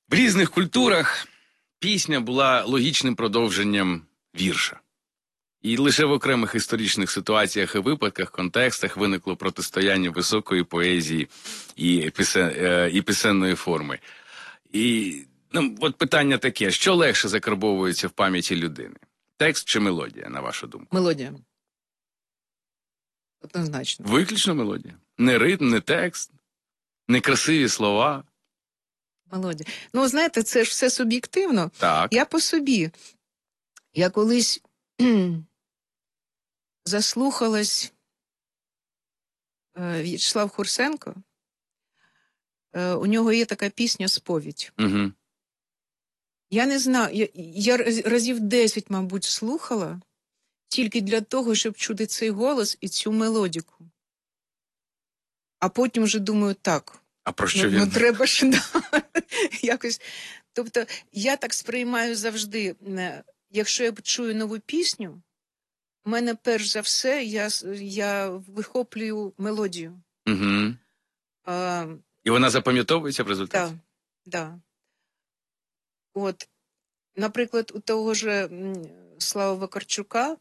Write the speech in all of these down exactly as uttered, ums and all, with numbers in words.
В різних культурах пісня була логічним продовженням вірша. І лише в окремих історичних ситуаціях і випадках, контекстах виникло протистояння високої поезії і, пісен, і пісенної форми. І ну, от питання таке, що легше закарбовується в пам'яті людини? Текст чи мелодія, на вашу думку? Мелодія. Однозначно. Виключно мелодія. Не ритм, не текст, не красиві слова. Мелодія. Ну, знаєте, це ж все суб'єктивно. Так. Я по собі. Я колись заслухалась е, В'ячеслав Хурсенко. Е, у нього є така пісня «Сповідь». Угу. Я не знаю, я, я разів десять, мабуть, слухала тільки для того, щоб чути цей голос і цю мелодіку. А потім вже думаю, так, А про що ну, він? ну треба ж да, якось. Тобто я так сприймаю завжди, якщо я чую нову пісню, у мене перш за все, я, я вихоплюю мелодію. Угу. А, І вона запам'ятовується в результаті? Так, так. От, наприклад, у того ж Слава Вакарчука,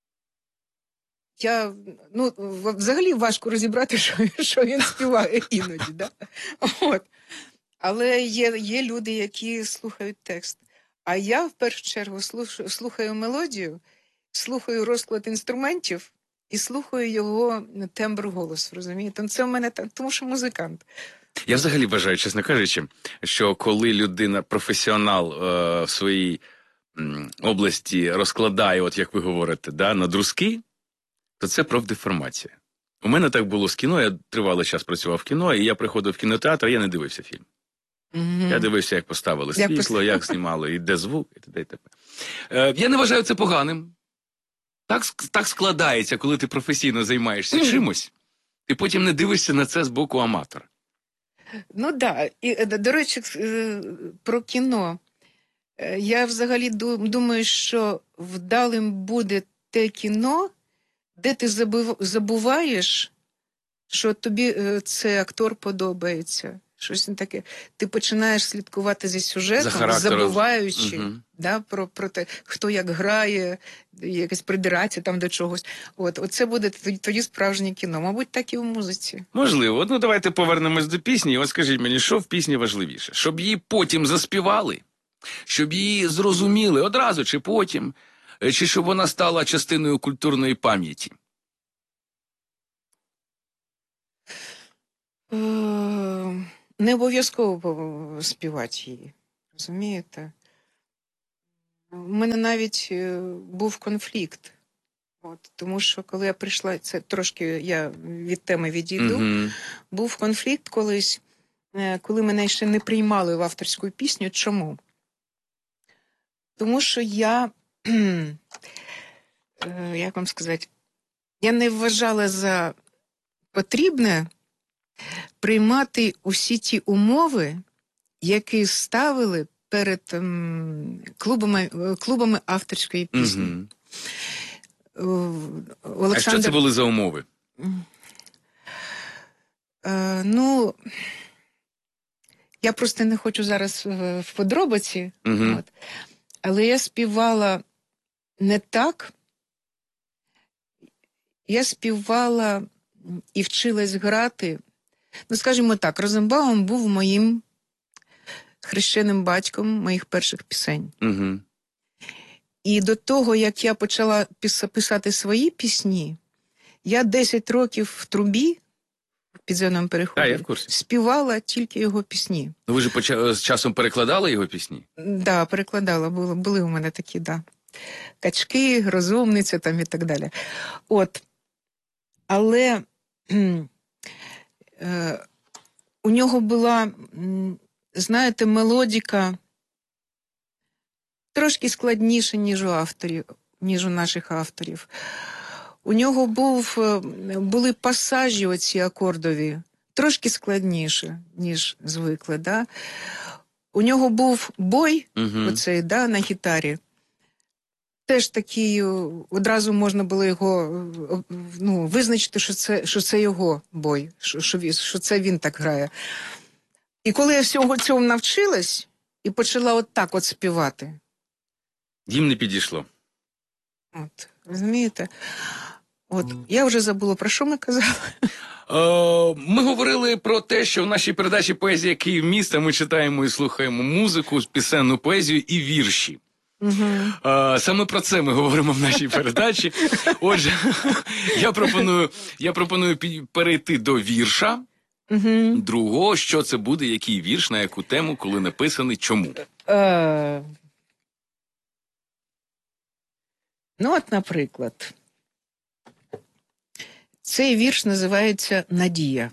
я, ну, взагалі важко розібрати, що, що він співає іноді, да? От. Але є, є люди, які слухають текст. А я, в першу чергу, слухаю, слухаю мелодію, слухаю розклад інструментів і слухаю його тембр голосу, розумієте? Це в мене так, тому що музикант. Я взагалі вважаю, чесно кажучи, що коли людина, професіонал е, в своїй м, області розкладає, от як ви говорите, да, на друзки, то це профдеформація. У мене так було з кіно, я тривалий час працював в кіно, і я приходив в кінотеатр, я не дивився фільм. Mm-hmm. Я дивився, як поставили як світло, як знімали, і де звук, і т.д. і т.п. Е, я не вважаю це поганим. Так, так складається, коли ти професійно займаєшся mm-hmm. чимось, ти потім не дивишся на це з боку аматора. Ну так, да. І, до речі, про кіно. Я взагалі думаю, що вдалим буде те кіно, де ти забуваєш, що тобі цей актор подобається. Щось не таке. Ти починаєш слідкувати за сюжетом, за забуваючи угу. да, про, про те, хто як грає, якась придирається там до чогось. От, оце буде тоді, тоді справжнє кіно. Мабуть, так і в музиці. Можливо. Ну, давайте повернемось до пісні. От скажіть мені, що в пісні важливіше? Щоб її потім заспівали? Щоб її зрозуміли одразу чи потім? Чи щоб вона стала частиною культурної пам'яті? Не обов'язково співати її, розумієте? У мене навіть був конфлікт. От, тому що коли я прийшла, це трошки я від теми відійду, mm-hmm. був конфлікт колись, коли мене ще не приймали в авторську пісню. Чому? Тому що я, як вам сказати, я не вважала за потрібне приймати усі ті умови, які ставили перед ем, клубами, клубами авторської пісні. Угу. Олександр... А що це були за умови? Е, ну, я просто не хочу зараз в, в подробиці, угу. от. Але я співала не так. Я співала і вчилась грати. Ну, скажімо так, Розенбаум був моїм хрещеним батьком моїх перших пісень. Угу. І до того, як я почала писати свої пісні, я десять років в трубі, в підземному переході, а, я в курсі. Співала тільки його пісні. Ну, ви ж поча... з часом перекладали його пісні? Так, да, перекладала. Були, були у мене такі, да. Качки, розумниця там і так далі. От. Але... У нього була, знаєте, мелодика трошки складніша, ніж у авторів, ніж у наших авторів. У нього був, були пасажі оці акордові, трошки складніші, ніж звикли. Да? У нього був бой, угу. оцей, да, на гітарі. Теж такий, одразу можна було його, ну, визначити, що це, що це його бой, що, що, що це він так грає. І коли я всього цього навчилась, і почала от так от співати. Їм не підійшло. От, розумієте? От, я вже забула, про що ми казали. Е, Ми говорили про те, що в нашій передачі «Поезія Київ міста» ми читаємо і слухаємо музику, пісенну поезію і вірші. Угу. Е, Саме про це ми говоримо в нашій передачі. Отже, я пропоную, я пропоную пі- перейти до вірша. Угу. Другого, що це буде, який вірш, на яку тему, коли написаний, чому? Е... Ну, от, наприклад, цей вірш називається «Надія».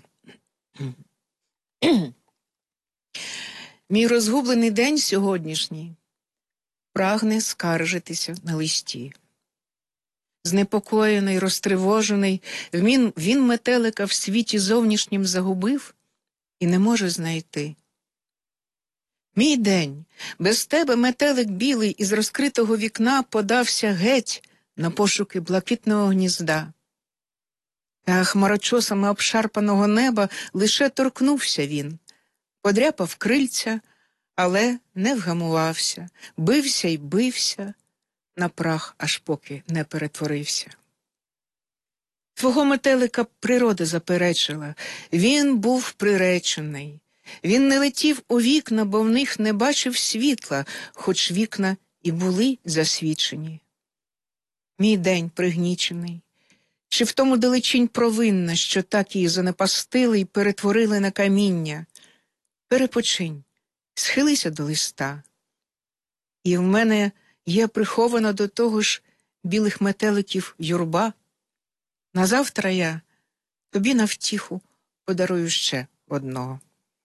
Мій розгублений день сьогоднішній прагне скаржитися на листі. Знепокоєний, розтривожений, він, він метелика в світі зовнішнім загубив і не може знайти. Мій день, без тебе метелик білий із розкритого вікна подався геть на пошуки блакитного гнізда. Та хмарочосами обшарпаного неба лише торкнувся він, подряпав крильця, але не вгамувався, бився й бився, на прах аж поки не перетворився. Твого метелика природа заперечила, він був приречений. Він не летів у вікна, бо в них не бачив світла, хоч вікна і були засвічені. Мій день пригнічений. Чи в тому далечінь провинна, що так її занепастили й перетворили на каміння? Перепочинь, схилися до листа. І в мене є прихована до того ж білих метеликів юрба. Назавтра я тобі на втіху подарую ще одного.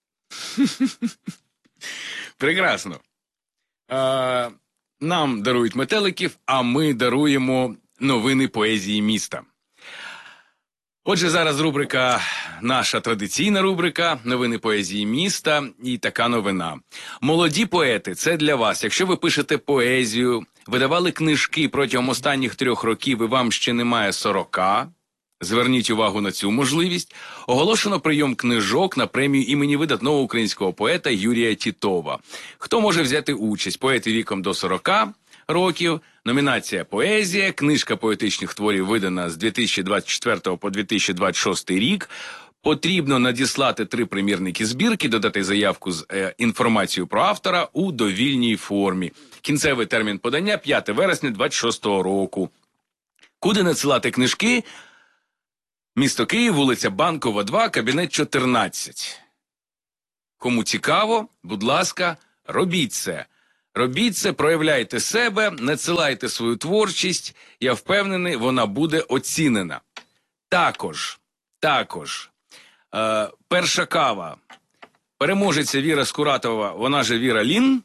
Прекрасно. Е, Нам дарують метеликів, а ми даруємо новини поезії міста. Отже, зараз рубрика, наша традиційна рубрика «Новини поезії міста» і така новина. Молоді поети, це для вас. Якщо ви пишете поезію, видавали книжки протягом останніх трьох років і вам ще немає сорока, зверніть увагу на цю можливість. Оголошено прийом книжок на премію імені видатного українського поета Юрія Тітова. Хто може взяти участь? Поети віком до сорока років, номінація «Поезія», книжка поетичних творів видана з дві тисячі двадцять четвертого по дві тисячі двадцять шостий рік. Потрібно надіслати три примірники збірки, додати заявку з е, інформацією про автора у довільній формі. Кінцевий термін подання – п'яте вересня двадцять шостого року. Куди надсилати книжки? Місто Київ, вулиця Банкова, два, кабінет чотирнадцять. Кому цікаво, будь ласка, робіть це. Робіть це, проявляйте себе, надсилайте свою творчість. Я впевнений, вона буде оцінена. Також, також, е, перша кава. Переможеця Віра Скуратова, вона же Віра Лін.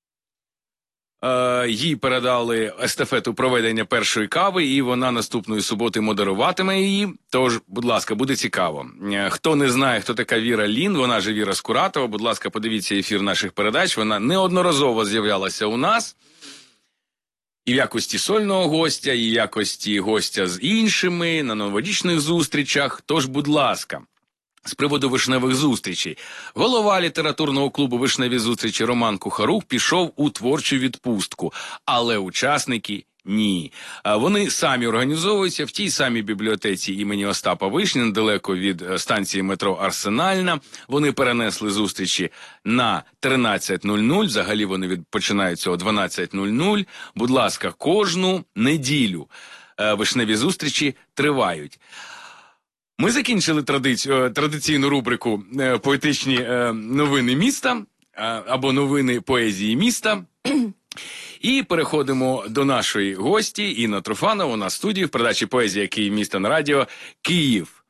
Е, їй передали естафету проведення першої кави, і вона наступної суботи модеруватиме її. Тож, будь ласка, буде цікаво. Е, хто не знає, хто така Віра Лін, вона же Віра Скуратова, будь ласка, подивіться ефір наших передач. Вона неодноразово з'являлася у нас. І в якості сольного гостя, і в якості гостя з іншими, на новорічних зустрічах. Тож, будь ласка. З приводу вишневих зустрічей. Голова літературного клубу «Вишневі зустрічі» Роман Кухарук пішов у творчу відпустку, але учасники – ні. Вони самі організовуються в тій самій бібліотеці імені Остапа Вишні, недалеко від станції метро «Арсенальна». Вони перенесли зустрічі на тринадцять нуль нуль, взагалі вони від... починаються о дванадцять нуль нуль. Будь ласка, кожну неділю вишневі зустрічі тривають. Ми закінчили традицію, традиційну рубрику «Поетичні новини міста» або «Новини поезії міста». І переходимо до нашої гості Інна Труфанова на студії в передачі «Поезія Київ міста» на радіо «Київ».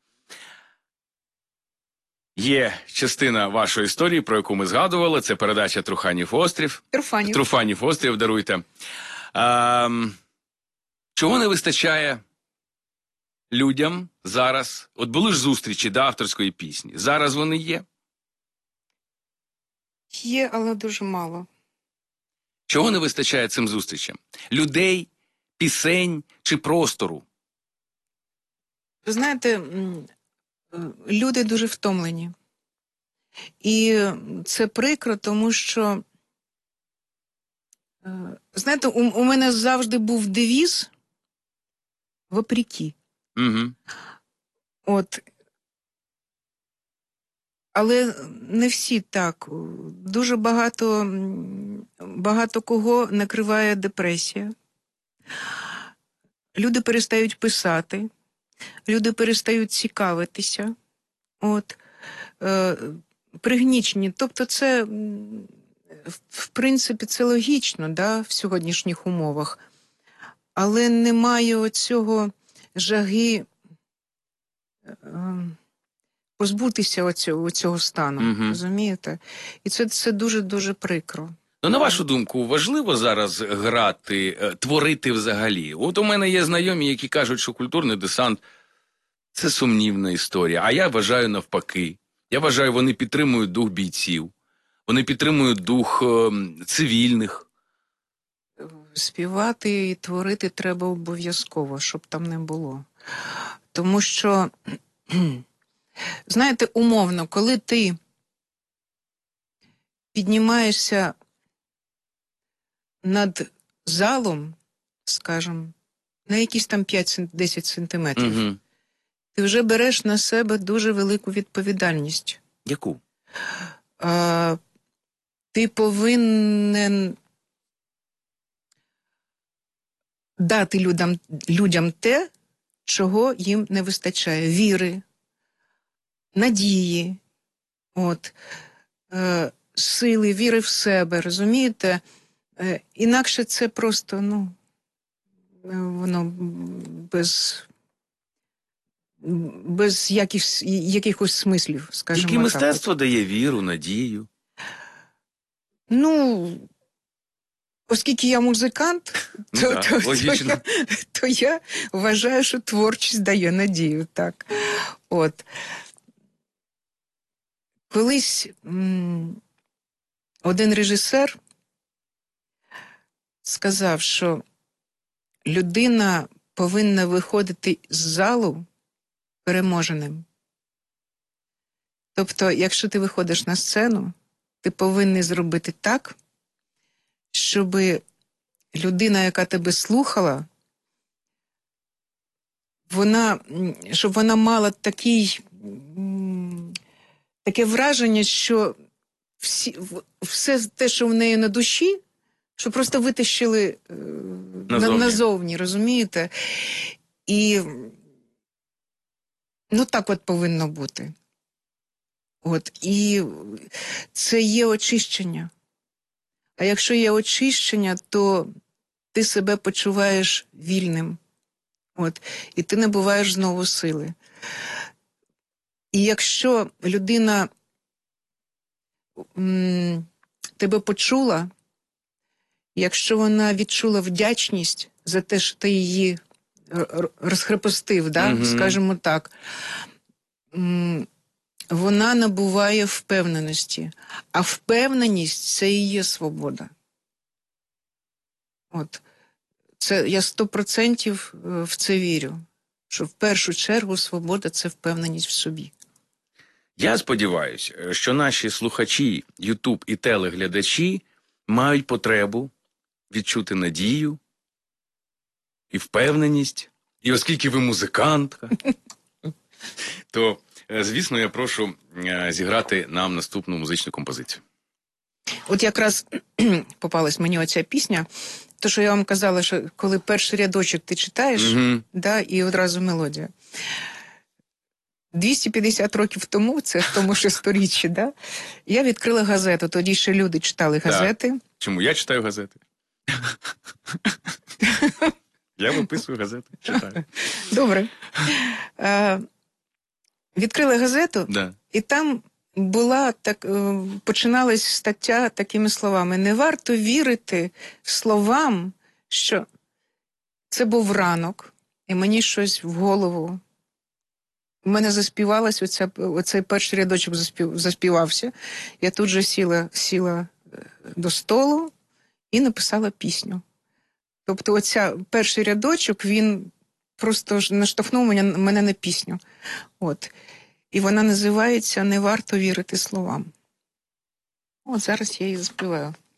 Є частина вашої історії, про яку ми згадували. Це передача «Труханів острів». Труфанів. «Труфанів острів», даруйте. А, чого не вистачає людям зараз? От були ж зустрічі до авторської пісні. Зараз вони є? Є, але дуже мало. Чого не вистачає цим зустрічам? Людей, пісень чи простору? Ви знаєте, люди дуже втомлені. І це прикро, тому що Знаєте, у, у мене завжди був девіз «вопреки». Угу. От. Але не всі так. Дуже багато, м, багато кого накриває депресія. Люди перестають писати, люди перестають цікавитися. От. Е, пригнічені. Тобто це, м, в- в принципі, це логічно, да, в сьогоднішніх умовах. Але немає оцього жаги е, позбутися оцього, оцього стану, Мгм. розумієте? І це, це дуже-дуже прикро. Ну, на вашу думку, важливо зараз грати, е, творити взагалі? От у мене є знайомі, які кажуть, що культурний десант – це сумнівна історія. А я вважаю навпаки. Я вважаю, вони підтримують дух бійців, вони підтримують дух е, цивільних. Співати і творити треба обов'язково, щоб там не було. Тому що, знаєте, умовно, коли ти піднімаєшся над залом, скажімо, на якісь там п'ять-десять сантиметрів, Угу. ти вже береш на себе дуже велику відповідальність. Яку? А, ти повинен дати людям, людям те, чого їм не вистачає. Віри, надії, от, е, сили, віри в себе, розумієте? Е, інакше це просто, ну, е, воно без, без якихось, якихось смислів, скажімо Тільки так. мистецтво дає віру, надію. Ну, оскільки я музикант, Ну то, так, то, то, логічно. я, то я вважаю, що творчість дає надію, так. От. Колись м, один режисер сказав, що людина повинна виходити з залу переможеним. Тобто, якщо ти виходиш на сцену, ти повинен зробити так, щоб людина, яка тебе слухала, вона, м, щоб вона мала такий, м, таке враження, що всі, в- все те, що в неї на душі, що просто витащили е, на, Назовні. назовні, розумієте? І ну так от повинно бути. От. І це є очищення. А якщо є очищення, то ти себе почуваєш вільним. От. І ти набуваєш знову сили. І якщо людина м, тебе почула, якщо вона відчула вдячність за те, що ти її р- р- розхрепостив, да? Мгм. скажімо так, м, вона набуває впевненості. А впевненість – це і є свобода. От. Це, я сто процентів в це вірю, що в першу чергу свобода – це впевненість в собі. Я сподіваюся, що наші слухачі, Ютуб і телеглядачі мають потребу відчути надію і впевненість. І оскільки ви музикантка, то, е, звісно, я прошу е, зіграти нам наступну музичну композицію. От якраз попалась мені оця пісня, то, що я вам казала, що коли перший рядочок ти читаєш, Угу. да, і одразу мелодія. двісті п'ятдесят років тому, це в тому ж сторіччі, да, я відкрила газету, тоді ще люди читали газети. Чому я читаю газети? Я виписую газети, читаю. Добре. Е, відкрила газету, Да. і там була так, е, починалась стаття такими словами: не варто вірити словам, що це був ранок, і мені щось в голову. У мене заспівалась, оця, оцей перший рядочок заспів, заспівався. Я тут же сіла, сіла до столу і написала пісню. Тобто оця перший рядочок, він просто ж наштовхнув мене, мене на пісню. От. І вона називається «Не варто вірити словам». От зараз я її заспіваю.